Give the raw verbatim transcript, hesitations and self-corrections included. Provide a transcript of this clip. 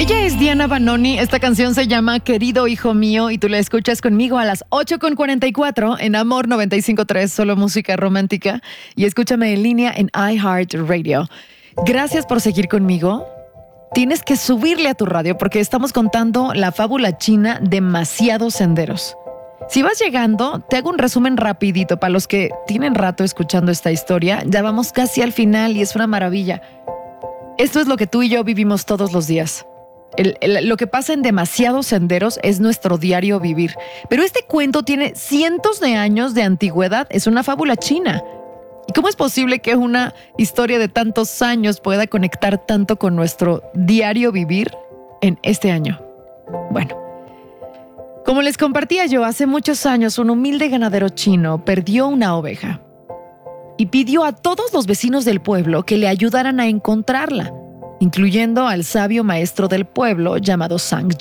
Ella es Diana Vanoni, esta canción se llama Querido Hijo Mío y tú la escuchas conmigo a las ocho con cuarenta y cuatro en Amor noventa y cinco punto tres, solo música romántica, y escúchame en línea en iHeartRadio. Gracias por seguir conmigo. Tienes que subirle a tu radio porque estamos contando la fábula china Demasiados Senderos. Si vas llegando, te hago un resumen rapidito para los que tienen rato escuchando esta historia. Ya vamos casi al final y es una maravilla. Esto es lo que tú y yo vivimos todos los días. El, el, lo que pasa en Demasiados Senderos es nuestro diario vivir. Pero este cuento tiene cientos de años de antigüedad. Es una fábula china. ¿Y cómo es posible que una historia de tantos años pueda conectar tanto con nuestro diario vivir en este año? Bueno, como les compartía yo, hace muchos años un humilde ganadero chino perdió una oveja y pidió a todos los vecinos del pueblo que le ayudaran a encontrarla, incluyendo al sabio maestro del pueblo llamado Zhang